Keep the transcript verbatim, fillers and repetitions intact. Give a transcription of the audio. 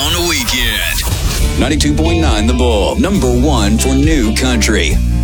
on a weekend. ninety-two point nine The Bull, number one for new country.